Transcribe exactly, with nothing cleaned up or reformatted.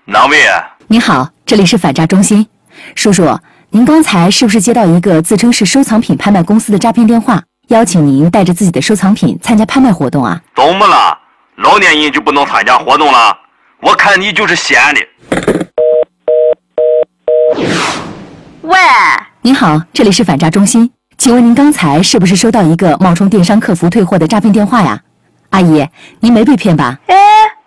哪位啊？ 您好，这里是反诈中心。叔叔，您刚才是不是接到一个自称是收藏品拍卖公司的诈骗电话，邀请您带着自己的收藏品参加拍卖活动啊？ 怎么了？老年人就不能参加活动了？我看你就是闲的。 喂， 您好，这里是反诈中心，请问您刚才是不是收到一个冒充电商客服退货的诈骗电话呀？阿姨，您没被骗吧？ 哎，